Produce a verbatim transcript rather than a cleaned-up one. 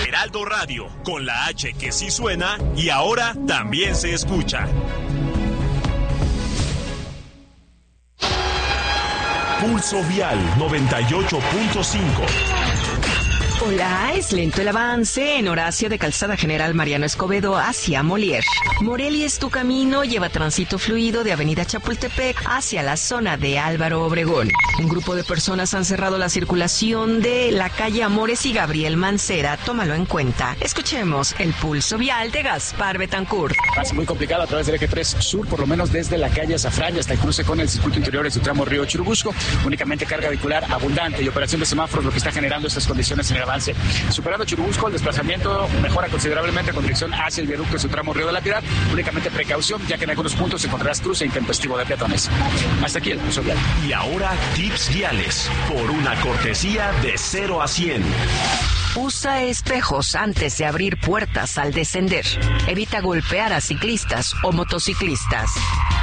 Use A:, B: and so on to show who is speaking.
A: Heraldo Radio, con la H que sí suena y ahora también se escucha. Pulso Vial noventa y ocho punto cinco.
B: Hola, es lento el avance en Horacio de Calzada General Mariano Escobedo hacia Molière. Morelia es tu camino, lleva tránsito fluido de Avenida Chapultepec hacia la zona de Álvaro Obregón. Un grupo de personas han cerrado la circulación de la calle Amores y Gabriel Mancera, tómalo en cuenta. Escuchemos el pulso vial de Gaspar Betancourt.
C: Pasa muy complicado a través del eje tres sur, por lo menos desde la calle Azafrán hasta el cruce con el circuito interior de su tramo Río Churubusco. Únicamente carga vehicular abundante y operación de semáforos lo que está generando estas condiciones en el avance. Superando Churubusco, el desplazamiento mejora considerablemente con dirección hacia el viaducto de su tramo Río de la Piedad. Únicamente precaución, ya que en algunos puntos encontrarás cruce intempestivo de peatones. Hasta aquí el pulso vial.
A: Y ahora, tips viales, por una cortesía de cero a cien.
B: Usa espejos antes de abrir puertas al descender. Evita golpear a ciclistas o motociclistas.